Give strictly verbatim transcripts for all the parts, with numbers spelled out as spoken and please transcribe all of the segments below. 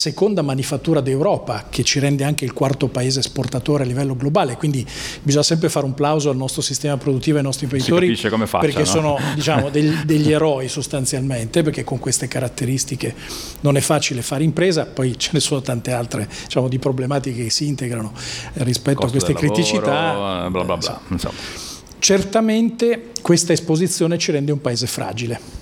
seconda manifattura d'Europa, che ci rende anche il quarto paese esportatore a livello globale, quindi bisogna sempre fare un plauso al nostro sistema produttivo e ai nostri imprenditori, si capisce come faccia, perché no? sono diciamo, degli, degli eroi sostanzialmente, perché con queste caratteristiche non è facile fare impresa. Poi ce ne sono tante altre, diciamo, di problematiche che si integrano rispetto Costo a queste del lavoro, criticità, bla bla bla, insomma. Certamente questa esposizione ci rende un paese fragile.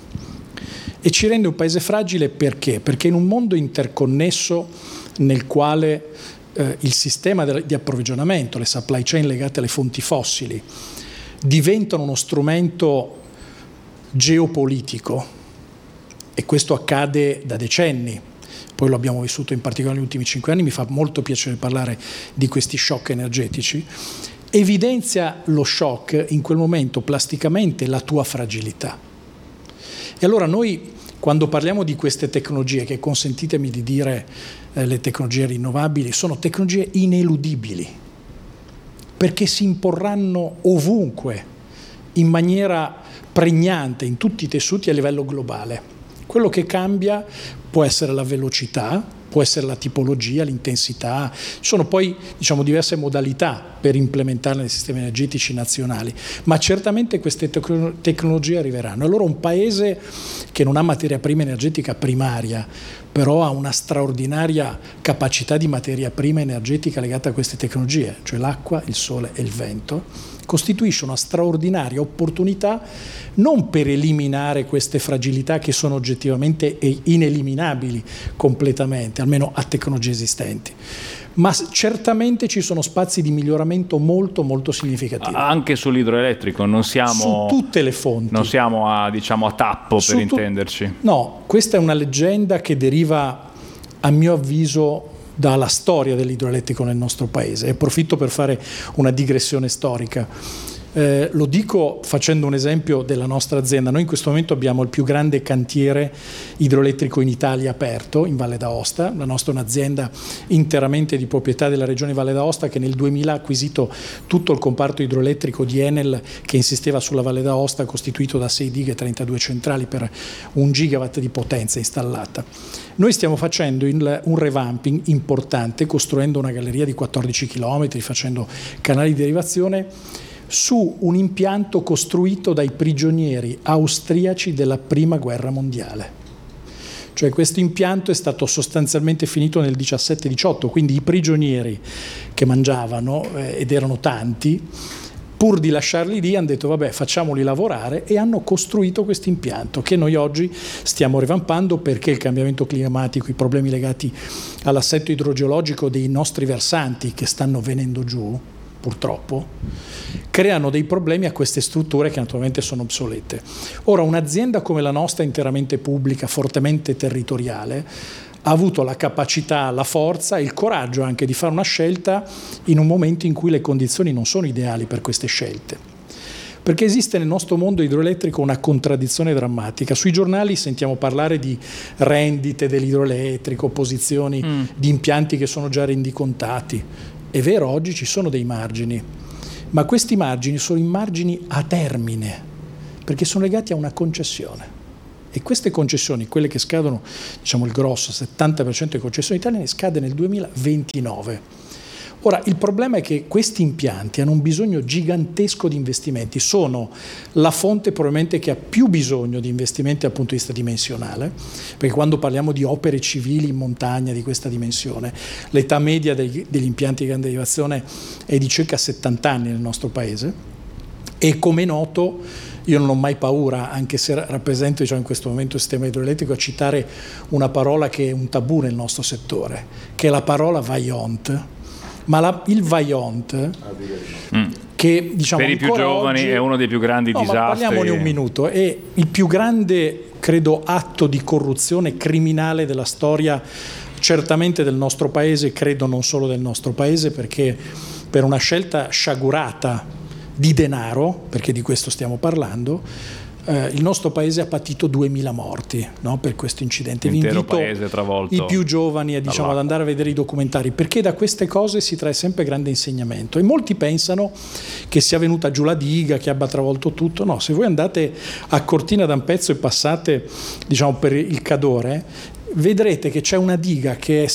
E ci rende un paese fragile perché? Perché in un mondo interconnesso nel quale eh, il sistema di approvvigionamento, le supply chain legate alle fonti fossili, diventano uno strumento geopolitico, e questo accade da decenni, poi lo abbiamo vissuto in particolare negli ultimi cinque anni, mi fa molto piacere parlare di questi shock energetici, evidenzia lo shock in quel momento plasticamente la tua fragilità. E allora noi, quando parliamo di queste tecnologie, che consentitemi di dire eh, le tecnologie rinnovabili, sono tecnologie ineludibili, perché si imporranno ovunque, in maniera pregnante, in tutti i tessuti a livello globale. Quello che cambia può essere la velocità, può essere la tipologia, l'intensità, ci sono poi diciamo diverse modalità per implementarle nei sistemi energetici nazionali, ma certamente queste tec- tecnologie arriveranno. Allora un paese che non ha materia prima energetica primaria, però ha una straordinaria capacità di materia prima energetica legata a queste tecnologie, cioè l'acqua, il sole e il vento, costituisce una straordinaria opportunità non per eliminare queste fragilità che sono oggettivamente ineliminabili completamente, almeno a tecnologie esistenti, ma certamente ci sono spazi di miglioramento molto molto significativi. Anche sull'idroelettrico non siamo su tutte le fonti. Non siamo a, diciamo, a tappo, su per tu- intenderci. No, questa è una leggenda che deriva, a mio avviso, dalla storia dell'idroelettrico nel nostro paese. E approfitto per fare una digressione storica. Eh, lo dico facendo un esempio della nostra azienda. Noi in questo momento abbiamo il più grande cantiere idroelettrico in Italia aperto in Valle d'Aosta. La nostra è un'azienda interamente di proprietà della regione Valle d'Aosta, che nel duemila ha acquisito tutto il comparto idroelettrico di Enel, che insisteva sulla Valle d'Aosta, costituito da sei dighe e trentadue centrali per un gigawatt di potenza installata. Noi stiamo facendo il, un revamping importante, costruendo una galleria di quattordici chilometri, facendo canali di derivazione su un impianto costruito dai prigionieri austriaci della prima guerra mondiale. Cioè questo impianto è stato sostanzialmente finito nel diciassette diciotto, quindi i prigionieri che mangiavano, eh, ed erano tanti, pur di lasciarli lì hanno detto vabbè, facciamoli lavorare, e hanno costruito questo impianto che noi oggi stiamo revampando, perché il cambiamento climatico, i problemi legati all'assetto idrogeologico dei nostri versanti che stanno venendo giù, purtroppo, creano dei problemi a queste strutture che naturalmente sono obsolete. Ora, un'azienda come la nostra, interamente pubblica, fortemente territoriale, ha avuto la capacità, la forza e il coraggio anche di fare una scelta in un momento in cui le condizioni non sono ideali per queste scelte. Perché esiste nel nostro mondo idroelettrico una contraddizione drammatica. Sui giornali sentiamo parlare di rendite dell'idroelettrico, posizioni mm. di impianti che sono già rendicontati. È vero, oggi ci sono dei margini, ma questi margini sono i margini a termine, perché sono legati a una concessione. E queste concessioni, quelle che scadono, diciamo il grosso, settanta per cento delle concessioni italiane, scade nel duemilaventinove. Ora, il problema è che questi impianti hanno un bisogno gigantesco di investimenti, sono la fonte probabilmente che ha più bisogno di investimenti dal punto di vista dimensionale, perché quando parliamo di opere civili in montagna di questa dimensione, l'età media degli, degli impianti di grande derivazione è di circa settanta anni nel nostro paese, e come è noto io non ho mai paura, anche se rappresento diciamo, in questo momento il sistema idroelettrico, a citare una parola che è un tabù nel nostro settore, che è la parola Vaillant. Ma la, il Vaillant, mm. che diciamo per i più giovani oggi, è uno dei più grandi no, disastri. Ma parliamone un minuto, è il più grande, credo, atto di corruzione criminale della storia, certamente del nostro paese, credo non solo del nostro paese, perché per una scelta sciagurata di denaro, perché di questo stiamo parlando, eh, il nostro paese ha patito duemila morti, no, per questo incidente. Vi L'intero invito paese travolto i più giovani a, diciamo, ad andare a vedere i documentari, perché da queste cose si trae sempre grande insegnamento. E molti pensano che sia venuta giù la diga, che abbia travolto tutto. No, se voi andate a Cortina d'Ampezzo e passate, diciamo, per il Cadore, vedrete che c'è una diga che è